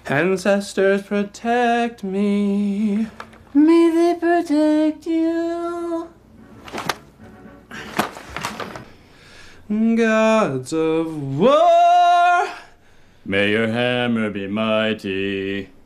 Ancestors protect me. May they protect you. Gods of war. May your hammer be mighty.